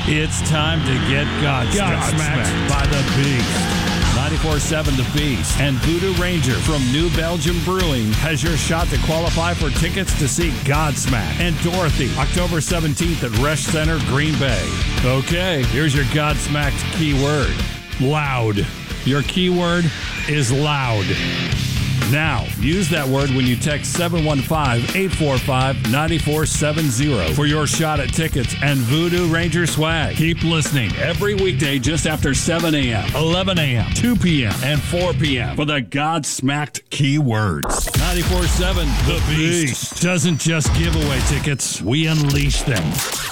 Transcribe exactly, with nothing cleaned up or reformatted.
It's time to get Godsmacked Godsmacked by the Beast. ninety-four seven The Beast and Voodoo Ranger from New Belgium Brewing has your shot to qualify for tickets to see Godsmacked and Dorothy October seventeenth at Resch Center, Green Bay. Okay, here's your Godsmacked keyword. Loud. Your keyword is loud. Now, use that word when you text seven one five, eight four five, nine four seven zero for your shot at tickets and Voodoo Ranger swag. Keep listening every weekday just after seven a.m., eleven a.m., two p.m., and four p.m. for the Godsmacked keywords. ninety-four seven The Beast doesn't just give away tickets, we unleash them.